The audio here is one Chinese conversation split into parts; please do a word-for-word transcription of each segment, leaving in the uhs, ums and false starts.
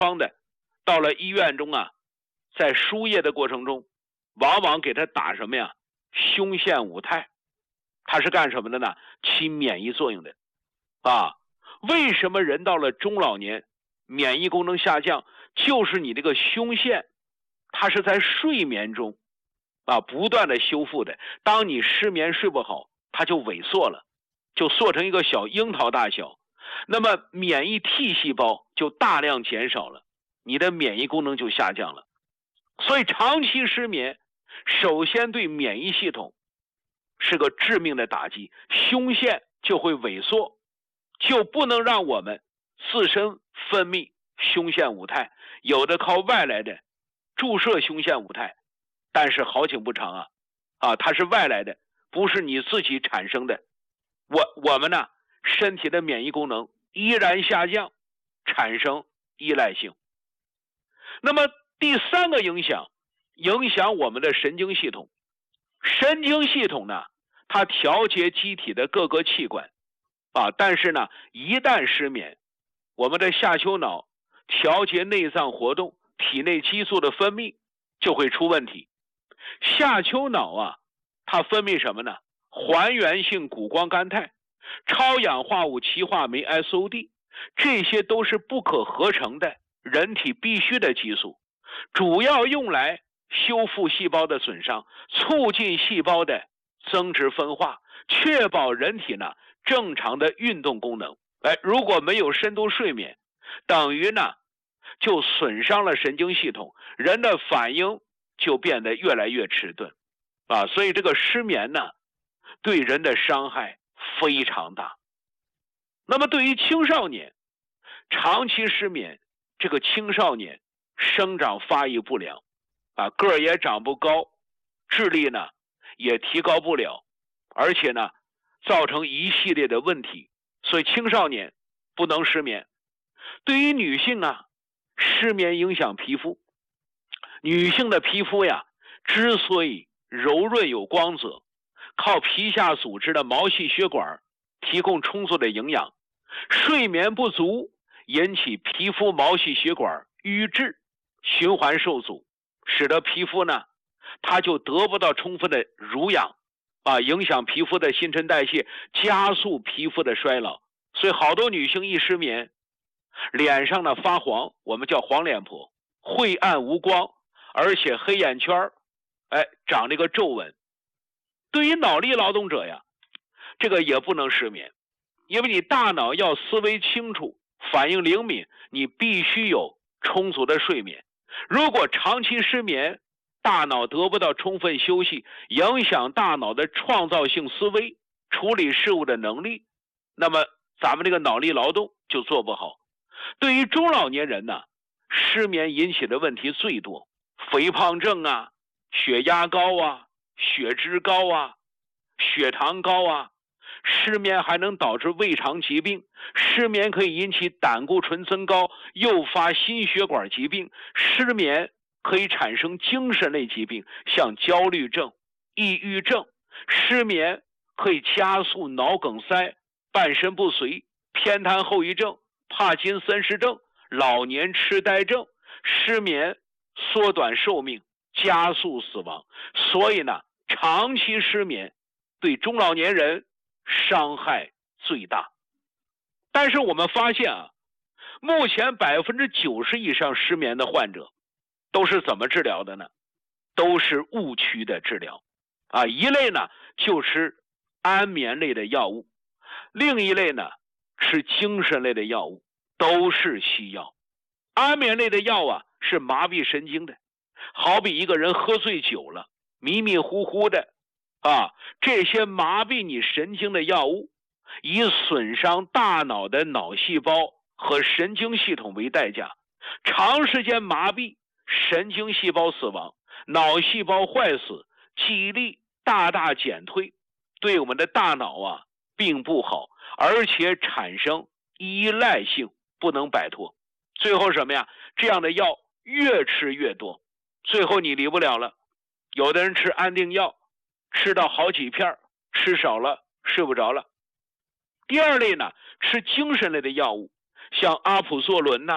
方的到了医院中啊，在输液的过程中，往往给他打什么呀？胸腺五肽，它是干什么的呢？起免疫作用的啊。为什么人到了中老年免疫功能下降？就是你这个胸腺，它是在睡眠中啊不断的修复的。当你失眠睡不好，它就萎缩了，就缩成一个小樱桃大小，那么免疫 T 细胞就大量减少了，你的免疫功能就下降了。所以长期失眠首先对免疫系统是个致命的打击，胸腺就会萎缩，就不能让我们自身分泌胸腺五肽，有的靠外来的注射胸腺五肽，但是好景不长啊，啊，它是外来的，不是你自己产生的。我我们呢，身体的免疫功能依然下降，产生依赖性。那么第三个影响，影响我们的神经系统。神经系统呢，它调节机体的各个器官啊，但是呢，一旦失眠，我们的下丘脑调节内脏活动、体内激素的分泌就会出问题。下丘脑啊，它分泌什么呢？还原性谷胱甘肽、超氧化物歧化酶 S O D， 这些都是不可合成的人体必须的激素，主要用来修复细胞的损伤，促进细胞的增殖分化，确保人体呢正常的运动功能。哎，如果没有深度睡眠，等于呢就损伤了神经系统，人的反应就变得越来越迟钝啊。所以这个失眠呢，对人的伤害非常大。那么对于青少年，长期失眠，这个青少年生长发育不良啊，个儿也长不高，智力呢也提高不了，而且呢造成一系列的问题。所以青少年不能失眠。对于女性啊，失眠影响皮肤。女性的皮肤呀，之所以柔润有光泽，靠皮下组织的毛细血管提供充足的营养，睡眠不足引起皮肤毛细血管瘀滞，循环受阻，使得皮肤呢它就得不到充分的濡养啊，影响皮肤的新陈代谢，加速皮肤的衰老。所以好多女性一失眠，脸上呢发黄，我们叫黄脸婆，晦暗无光，而且黑眼圈哎长这个皱纹。对于脑力劳动者呀，这个也不能失眠，因为你大脑要思维清楚，反应灵敏，你必须有充足的睡眠。如果长期失眠，大脑得不到充分休息，影响大脑的创造性思维、处理事物的能力，那么咱们这个脑力劳动就做不好。对于中老年人呢，失眠引起的问题最多，肥胖症啊、血压高啊、血脂高啊、血糖高啊。失眠还能导致胃肠疾病，失眠可以引起胆固醇增高，诱发心血管疾病。失眠可以产生精神类疾病，像焦虑症、抑郁症。失眠可以加速脑梗塞、半身不遂、偏瘫后遗症、帕金森氏症、老年痴呆症。失眠缩短寿命，加速死亡。所以呢，长期失眠对中老年人伤害最大。但是我们发现啊，目前百分之九十以上失眠的患者都是怎么治疗的呢？都是误区的治疗啊。一类呢就吃安眠类的药物，另一类呢吃精神类的药物，都是西药。安眠类的药啊是麻痹神经的，好比一个人喝醉酒了，迷迷糊糊的啊，这些麻痹你神经的药物，以损伤大脑的脑细胞和神经系统为代价，长时间麻痹，神经细胞死亡，脑细胞坏死，记忆力大大减退，对我们的大脑啊并不好，而且产生依赖性，不能摆脱。最后什么呀？这样的药越吃越多，最后你离不了了。有的人吃安定药，吃到好几片，吃少了睡不着了。第二类呢，吃精神类的药物，像阿普唑仑呐、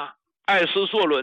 艾司唑仑